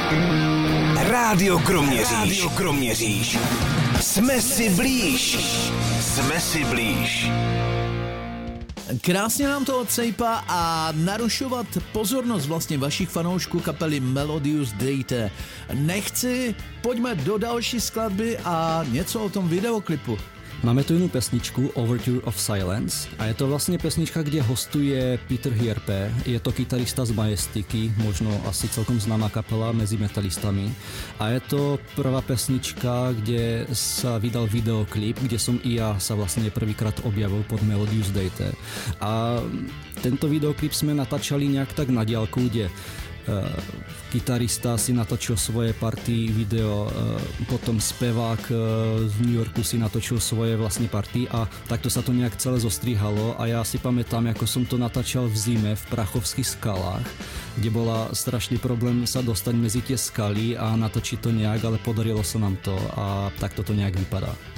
Rádio Kroměříž. Jsme si blíž. Krásně nám to odsejpá a narušovat pozornost vlastně vašich fanoušků kapely Melodius Dejte nechci. Pojďme do další skladby a něco o tom videoklipu. Máme tu jinou pesničku Overture of Silence a je to vlastně pesnička, kde hostuje Peter Hierpe. Je to kytarista z Majestiky, možno asi celkom známá kapela mezi metalistami. A je to prvá pesnička, kde sa vydal videoklip, kde som i ja sa vlastne prvýkrát objavil pod Melodius Dejte. A tento videoklip sme natáčali nejak tak na diaľku, kde kytarista si natočil svoje party video, potom spevák z New Yorku si natočil svoje vlastne party a takto sa to nejak celé zostrihalo a ja si pamätám, ako som to natáčal v zime v Prachovských skalách, kde bola strašný problém sa dostať medzi tie skaly a natočiť to nejak, ale podarilo sa nám to a takto to nejak vypadá.